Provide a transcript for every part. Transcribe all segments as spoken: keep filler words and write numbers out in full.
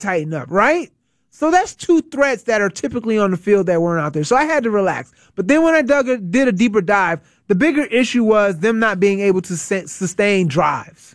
tighten up, right? So that's two threats that are typically on the field that weren't out there. So I had to relax. But then when I dug a, did a deeper dive, the bigger issue was them not being able to sustain drives.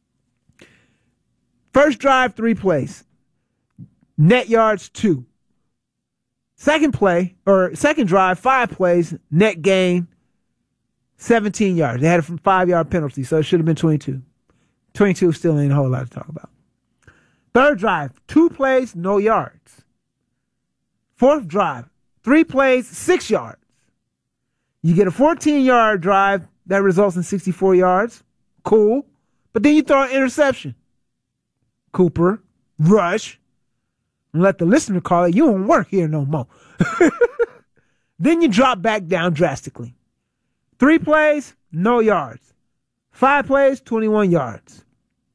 First drive, three plays. Net yards, two. Second play, or second drive, five plays, net gain, seventeen yards. They had a five-yard penalty, so it should have been twenty-two. twenty-two still ain't a whole lot to talk about. Third drive, two plays, no yards. Fourth drive, three plays, six yards. You get a fourteen-yard drive that results in sixty-four yards. Cool. But then you throw an interception. Cooper, rush, and let the listener call it, you don't work here no more. Then you drop back down drastically. Three plays, no yards. Five plays, twenty-one yards.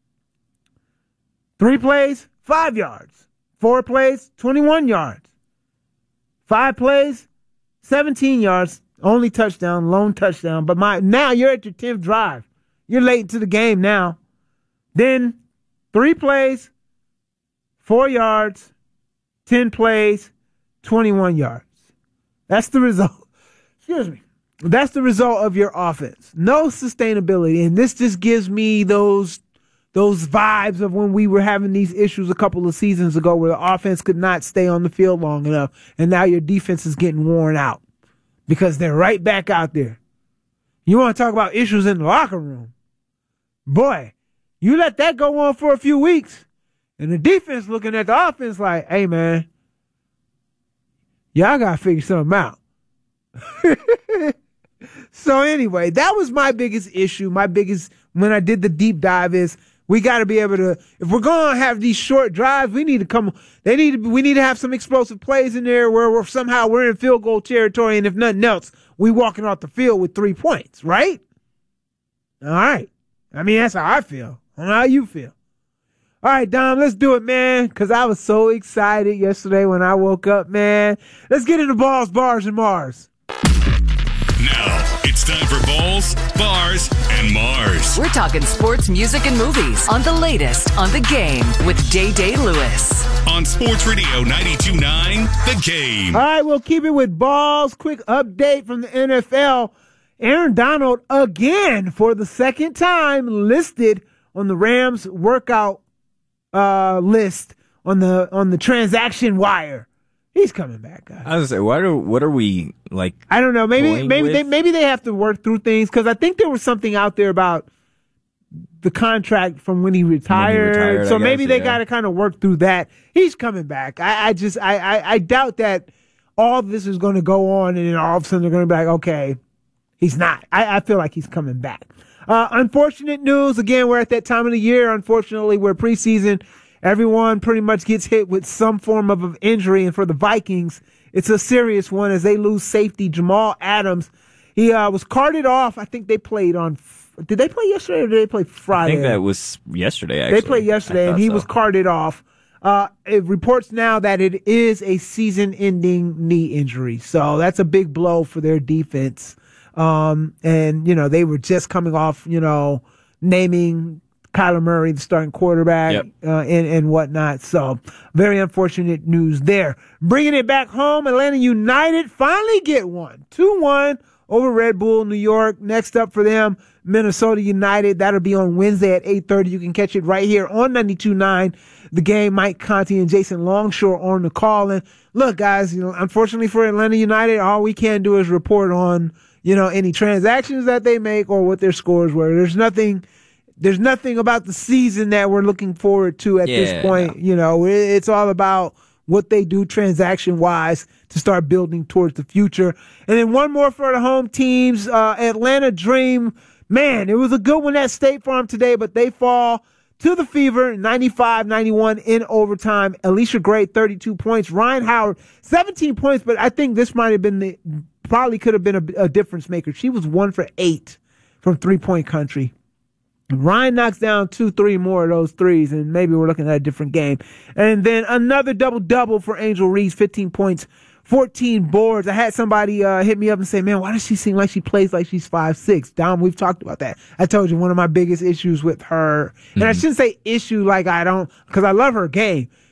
Three plays, five yards. Four plays, twenty-one yards. Five plays, seventeen yards. Only touchdown, lone touchdown. But my now you're at your tenth drive. You're late into the game now. Then three plays, four yards, ten plays, twenty-one yards. That's the result. Excuse me. That's the result of your offense. No sustainability. And this just gives me those those vibes of when we were having these issues a couple of seasons ago where the offense could not stay on the field long enough. And now your defense is getting worn out because they're right back out there. You want to talk about issues in the locker room? Boy, you let that go on for a few weeks, and the defense looking at the offense like, hey, man, y'all got to figure something out. So anyway, that was my biggest issue. My biggest, when I did the deep dive, is we got to be able to, if we're going to have these short drives, we need to come, they need to, we need to have some explosive plays in there where we're somehow we're in field goal territory, and if nothing else, we walking off the field with three points, right? All right. I mean, that's how I feel. I don't know how you feel. All right, Dom, let's do it, man, because I was so excited yesterday when I woke up, man. Let's get into balls, bars, and Mars. Now, it's time for Balls, Bars, and Mars. We're talking sports, music, and movies on the latest on The Game with Day Day Lewis. On Sports Radio ninety-two point nine, The Game. All right, we'll keep it with balls. Quick update from the N F L. Aaron Donald, again, for the second time, listed on the Rams workout uh, list on the on the transaction wire. He's coming back, guys. I was gonna say, what are what are we like? I don't know. Maybe maybe with? they maybe they have to work through things, because I think there was something out there about the contract from when he retired. When he retired so I maybe guess, they yeah. got to kind of work through that. He's coming back. I, I just I, I I doubt that all this is going to go on, and then all of a sudden they're going to be like, okay, he's not. I, I feel like he's coming back. Uh, unfortunate news. Again, we're at that time of the year. Unfortunately, we're preseason. Everyone pretty much gets hit with some form of injury, and for the Vikings, it's a serious one as they lose safety Jamal Adams. He uh, was carted off. I think they played on. Did they play yesterday or did they play Friday? I think that was yesterday. Actually, they played yesterday, and he so. was carted off. Uh, it reports now that it is a season-ending knee injury, so that's a big blow for their defense. Um, and you know they were just coming off, you know, naming Kyler Murray the starting quarterback, yep. uh, and, and whatnot. So very unfortunate news there. Bringing it back home, Atlanta United finally get one. two one over Red Bull New York. Next up for them, Minnesota United. That'll be on Wednesday at eight thirty. You can catch it right here on ninety-two point nine. The Game. Mike Conti and Jason Longshore on the call. And look, guys, you know, unfortunately for Atlanta United, all we can do is report on, you know, any transactions that they make or what their scores were. There's nothing... There's nothing about the season that we're looking forward to at yeah, this point. no. You know, it's all about what they do transaction-wise to start building towards the future. And then one more for the home teams, uh, Atlanta Dream. Man, it was a good one at State Farm today, but they fall to the Fever, ninety-five ninety-one in overtime. Alicia Gray, thirty-two points. Ryan Howard, seventeen points, but I think this might have been the, probably could have been a, a difference maker. She was one for eight from three-point country. Ryan knocks down two, three more of those threes, and maybe we're looking at a different game. And then another double-double for Angel Reese, fifteen points, fourteen boards. I had somebody uh, hit me up and say, man, why does she seem like she plays like she's five six? Dom, we've talked about that. I told you one of my biggest issues with her, and mm-hmm. I shouldn't say issue like I don't, because I love her game.